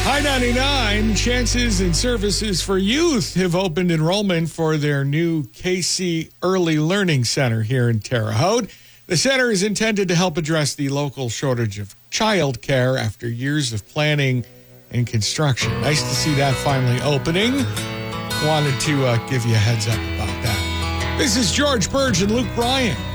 I-99 Chances and Services for Youth have opened enrollment for their new KC Early Learning Center here in Terre Haute. The center is intended to help address the local shortage of child care after years of planning and construction. Nice to see that finally opening. Wanted to give you a heads up about that. This is George Burge and Luke Bryan.